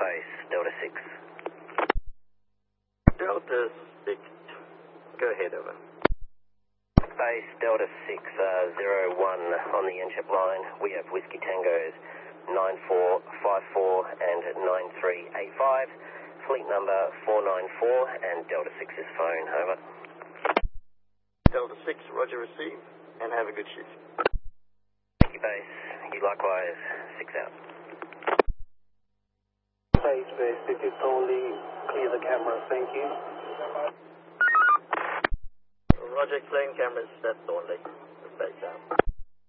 Base, Delta 6. Delta 6. Go ahead, over. Base, Delta 6, 01 on the NCHEP line. We have Whiskey Tangos 9454 and 9385. Fleet number 494 and Delta 6's phone, over. Delta 6, roger, receive, and have a good shift. Thank you, Base. You likewise, 6 out. Base, this is only clear the camera, thank you. Roger, clearing cameras, that's only. Base out.